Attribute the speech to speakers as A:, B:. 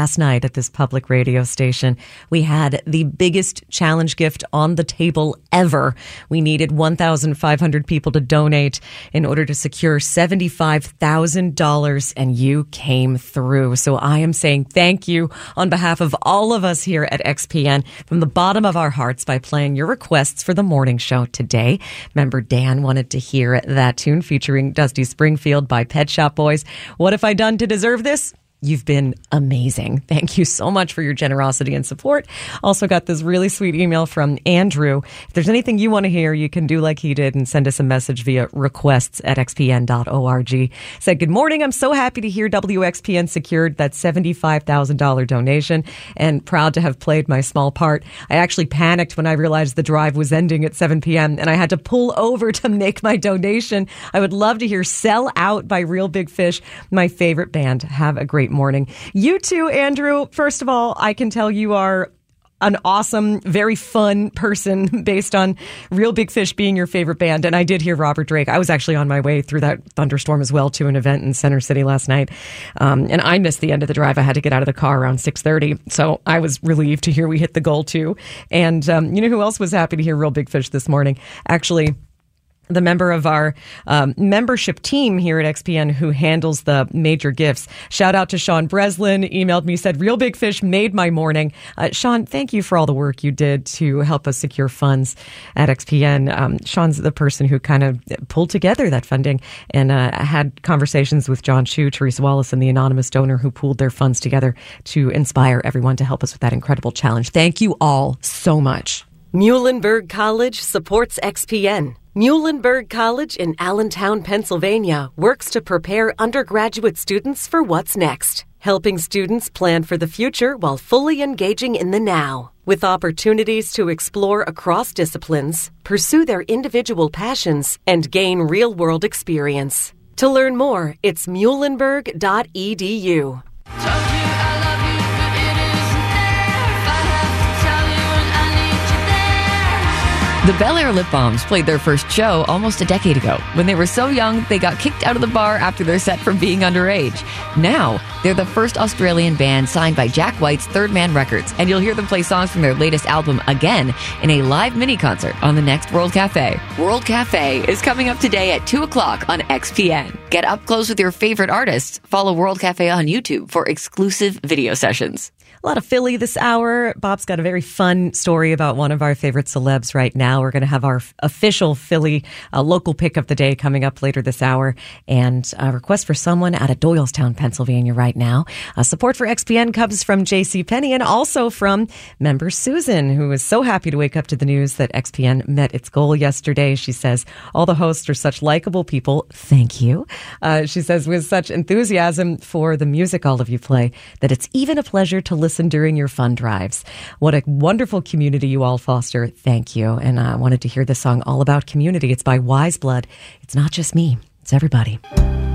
A: last night at this public radio station. We had the biggest challenge gift on the table ever. We needed 1,500 people to donate in order to secure $75,000, and you came through. So I am saying thank you on behalf of all of us here at XPN from the bottom of our hearts by playing your requests for the morning show today. Member Dan wanted to hear that tune featuring Dusty Springfield by Pet Shop Boys. What have I done to deserve this? You've been amazing. Thank you so much for your generosity and support. Also got this really sweet email from Andrew. If there's anything you want to hear, you can do like he did and send us a message via requests@xpn.org. Said, good morning. I'm so happy to hear WXPN secured that $75,000 donation and proud to have played my small part. I actually panicked when I realized the drive was ending at 7 p.m. and I had to pull over to make my donation. I would love to hear Sell Out by Real Big Fish, my favorite band. Have a great morning. You too, Andrew. First of all, I can tell you are an awesome, very fun person based on Real Big Fish being your favorite band. And I did hear Robert Drake. I was actually on my way through that thunderstorm as well to an event in Center City last night. And I missed the end of the drive. I had to get out of the car around 6:30. So I was relieved to hear we hit the goal too. And you know who else was happy to hear Real Big Fish this morning? Actually, the member of our membership team here at XPN who handles the major gifts. Shout out to Sean Breslin, emailed me, said, Real Big Fish made my morning. Sean, thank you for all the work you did to help us secure funds at XPN. Sean's the person who kind of pulled together that funding and had conversations with John Chu, Teresa Wallace, and the anonymous donor who pooled their funds together to inspire everyone to help us with that incredible challenge. Thank you all so much.
B: Muhlenberg College supports XPN. Muhlenberg College in Allentown, Pennsylvania works to prepare undergraduate students for what's next, helping students plan for the future while fully engaging in the now. With opportunities to explore across disciplines, pursue their individual passions, and gain real-world experience. To learn more, it's muhlenberg.edu.
C: The Bel Air Lip Balms played their first show almost a decade ago. When they were so young, they got kicked out of the bar after their set for being underage. Now, they're the first Australian band signed by Jack White's Third Man Records, and you'll hear them play songs from their latest album again in a live mini-concert on the next World Cafe. World Cafe is coming up today at 2 o'clock on XPN. Get up close with your favorite artists. Follow World Cafe on YouTube for exclusive video sessions.
A: A lot of Philly this hour. Bob's got a very fun story about one of our favorite celebs right now. We're going to have our official Philly local pick of the day coming up later this hour. And a request for someone out of Doylestown, Pennsylvania right now. Support for XPN comes from JCPenney and also from member Susan, who is so happy to wake up to the news that XPN met its goal yesterday. She says, all the hosts are such likable people. Thank you. She says, with such enthusiasm for the music all of you play, that it's even a pleasure to listen during your fun drives. What a wonderful community you all foster. Thank you. And I wanted to hear this song all about community. It's by Wise Blood. It's not just me. It's everybody.